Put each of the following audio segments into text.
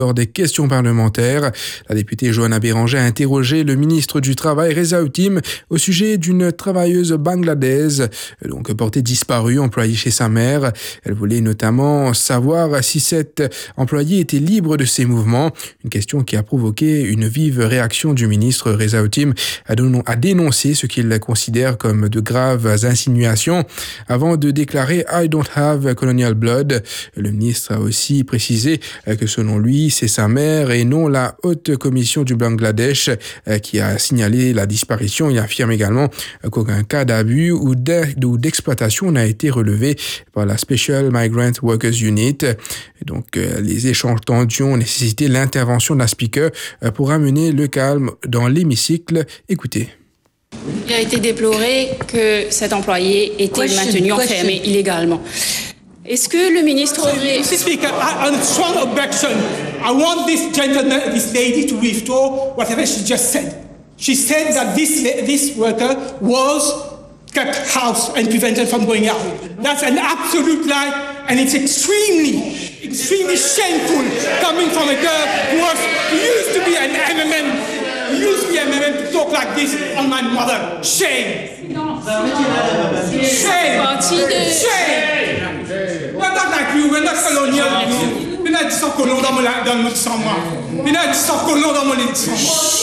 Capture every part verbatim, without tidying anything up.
Lors des questions parlementaires, la députée Johanna Béranger a interrogé le ministre du Travail, Reza Houtim, au sujet d'une travailleuse bangladaise, donc portée disparue, employée chez sa mère. Elle voulait notamment savoir si cette employée était libre de ses mouvements, une question qui a provoqué une vive réaction du ministre. Reza Houtim a dénoncé ce qu'il considère comme de graves insinuations avant de déclarer « I don't have colonial blood ». Le ministre a aussi précisé que selon lui, c'est sa mère et non la haute commission du Bangladesh qui a signalé la disparition. Il affirme également qu'aucun cas d'abus ou d'exploitation n'a été relevé par la Special Migrant Workers Unit. Et donc, les échanges tendus ont nécessité l'intervention de la speaker pour amener le calme dans l'hémicycle. Écoutez. Il a été déploré que cet employé était question, maintenu enfermé question. illégalement. Est-ce que le ministre aurait... mister Speaker, on a strong objection. I want this gentleman, this lady to withdraw whatever she just said. She said that this, this worker was kept house and prevented from going out. That's an absolute lie, and it's extremely, extremely shameful coming from a girl who was who used to be an M M M, who used to be an M M M to talk like this on my mother. Shame. Shame. Shame. We're not like you, we're not colonial. We're not dix colons dans mon dans mon sang moi. We're not dix colons dans mon sang.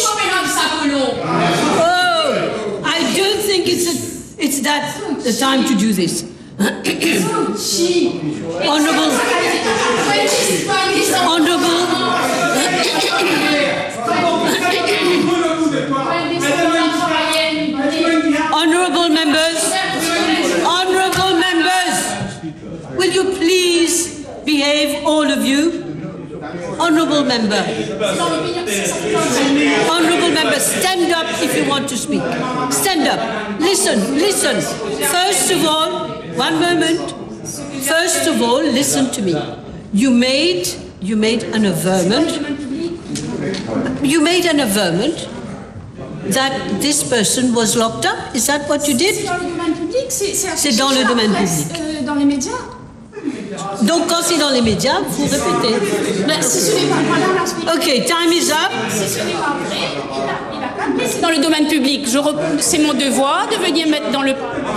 Oh, I don't think it's a, it's that the time to do this. Honorable, honorable, honorable members, honorable members, will you please behave, all of you? Honorable member, honorable member, stand up if you want to speak. Stand up. Listen, listen. First of all, one moment. First of all, listen to me. You made, you made an averment. You made an averment that this person was locked up. Is that what you did? C'est dans le domaine public. Dans les médias. Donc, quand c'est dans les médias, vous répétez. Mais si ce n'est pas vrai, OK, time is up. Si ce n'est pas vrai, il a, il a pas mais c'est dans le domaine public. Je rep... C'est mon devoir de venir mettre dans le...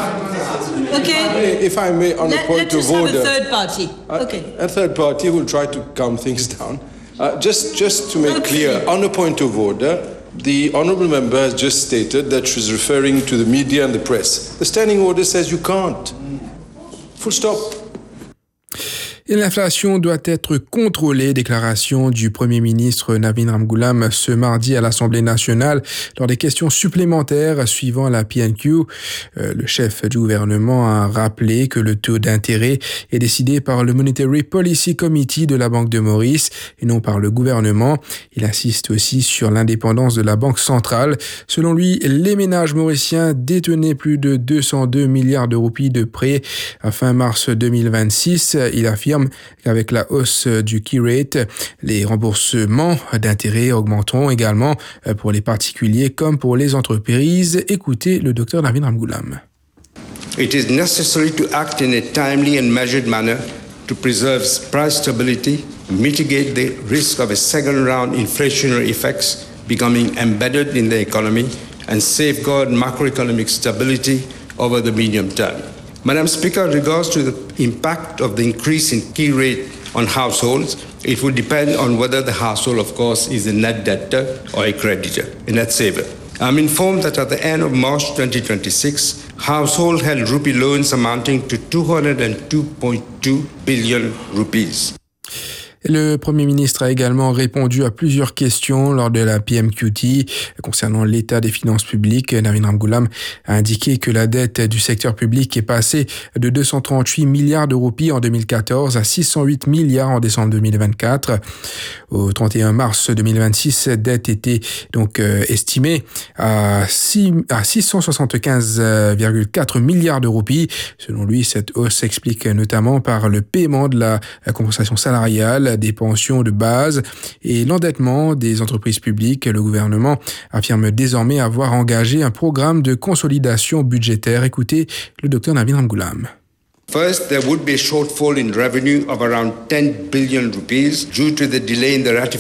OK. If I may, on Let, a point let of us have order. a third party. Uh, OK. A third party will try to calm things down. Uh, just, just to make Okay. clear, on a point of order, the honourable member has just stated that she's referring to the media and the press. The standing order says you can't. Full stop. Et l'inflation doit être contrôlée, déclaration du Premier ministre Navin Ramgoolam ce mardi à l'Assemblée nationale lors des questions supplémentaires suivant la P N Q. Euh, le chef du gouvernement a rappelé que le taux d'intérêt est décidé par le Monetary Policy Committee de la Banque de Maurice et non par le gouvernement. Il insiste aussi sur l'indépendance de la Banque centrale. Selon lui, les ménages mauriciens détenaient plus de deux cent deux milliards de roupies de prêts à fin mars deux mille vingt-six. Il affirme qu'avec la hausse du key rate, les remboursements d'intérêts augmenteront également pour les particuliers comme pour les entreprises. Écoutez le docteur Navin Ramgoolam. It is necessary to act in a timely and measured manner to preserve price stability, mitigate the risk of a second round inflationary effects becoming embedded in the economy, and safeguard macroeconomic stability over the medium term. Madam Speaker, in regards to the impact of the increase in key rate on households, it will depend on whether the household, of course, is a net debtor or a creditor, a net saver. I'm informed that at the end of March twenty twenty-six, household held rupee loans amounting to two hundred two point two billion rupees. Le Premier ministre a également répondu à plusieurs questions lors de la P M Q T concernant l'état des finances publiques. Navin Ramgoolam a indiqué que la dette du secteur public est passée de deux cent trente-huit milliards de roupies en deux mille quatorze à six cent huit milliards en décembre deux mille vingt-quatre. Au trente et un mars deux mille vingt-six, cette dette était donc euh, estimée à, six, à six cent soixante-quinze virgule quatre milliards de roupies. Selon lui, cette hausse s'explique notamment par le paiement de la, la compensation salariale, des pensions de base et l'endettement des entreprises publiques. Le gouvernement affirme désormais avoir engagé un programme de consolidation budgétaire. Écoutez le docteur Navin Ramgoolam. First, there would be a shortfall in revenue of around ten billion rupees due to the delay in the ratification